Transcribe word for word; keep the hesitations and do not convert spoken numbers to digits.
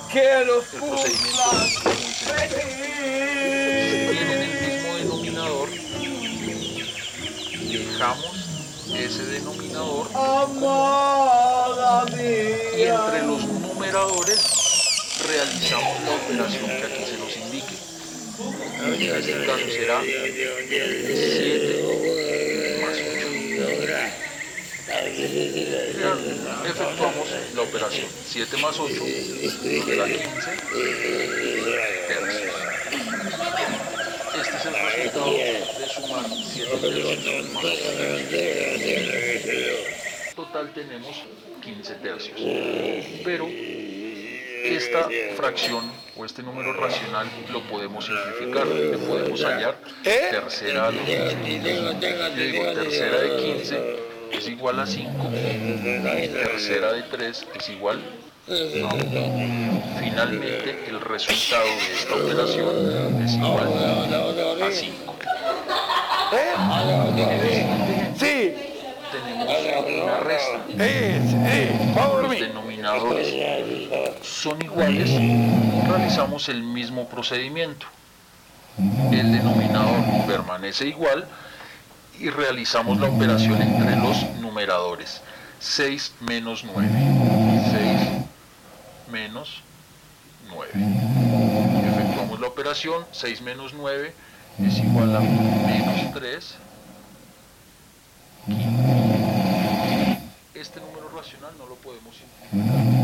que los El procedimiento es muy sencillo. Tienen el mismo denominador, dejamos ese denominador en común amada y entre mía. los numeradores realizamos la operación que aquí se nos indique. En este caso será siete más ocho. Efectuamos la operación. siete más ocho nos da quince tercios. Este es el resultado de sumar siete tercios más ocho. Total tenemos quince tercios. Pero esta fracción o este número racional lo podemos simplificar. Le podemos hallar tercera a los quince dígitos. Yo digo tercera de quince es igual a cinco, tercera de tres es igual a uno. Finalmente el resultado de esta operación es igual a cinco. En el siguiente ejemplo Sí, tenemos una resta. eh, eh, vamos a Los dormir. denominadores son iguales, realizamos el mismo procedimiento. El denominador permanece igual y realizamos la operación entre los numeradores. seis menos nueve. seis menos nueve. Efectuamos la operación. seis menos nueve es igual a menos tres. Este número racional no lo podemos simplificar.